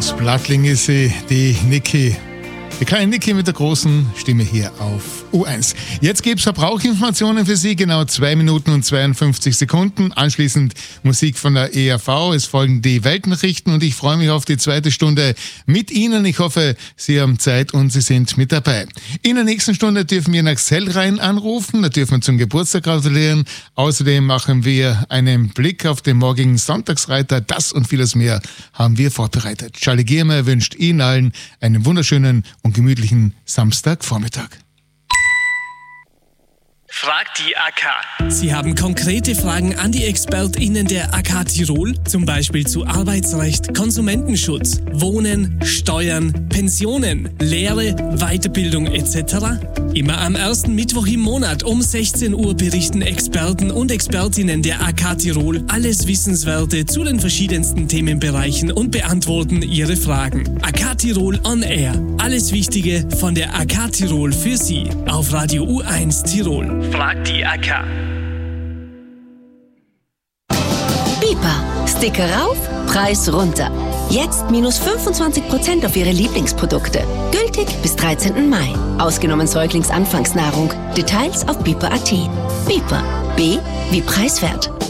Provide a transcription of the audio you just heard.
Aus Plattling ist sie, die Niki. Die kleine Niki mit der großen Stimme hier auf U1. Jetzt gibt es Verbrauchinformationen für Sie, genau 2 Minuten und 52 Sekunden. Anschließend Musik von der ERV. Es folgen die Weltnachrichten und ich freue mich auf die zweite Stunde mit Ihnen. Ich hoffe, Sie haben Zeit und Sie sind mit dabei. In der nächsten Stunde dürfen wir nach Sellrhein anrufen. Da dürfen wir zum Geburtstag gratulieren. Außerdem machen wir einen Blick auf den morgigen Sonntagsreiter. Das und vieles mehr haben wir vorbereitet. Charlie Giermer wünscht Ihnen allen einen wunderschönen und gemütlichen Samstagvormittag. Fragt die AK. Sie haben konkrete Fragen an die ExpertInnen der AK Tirol, zum Beispiel zu Arbeitsrecht, Konsumentenschutz, Wohnen, Steuern, Pensionen, Lehre, Weiterbildung etc.? Immer am ersten Mittwoch im Monat um 16 Uhr berichten Experten und Expertinnen der AK Tirol alles Wissenswerte zu den verschiedensten Themenbereichen und beantworten Ihre Fragen. AK Tirol on Air. Alles Wichtige von der AK Tirol für Sie auf Radio U1 Tirol. Fragt die AK. Bipa. Sticker rauf, Preis runter. Jetzt minus 25% auf Ihre Lieblingsprodukte. Gültig bis 13. Mai. Ausgenommen Säuglingsanfangsnahrung. Details auf bipa.at. Bipa. B wie preiswert.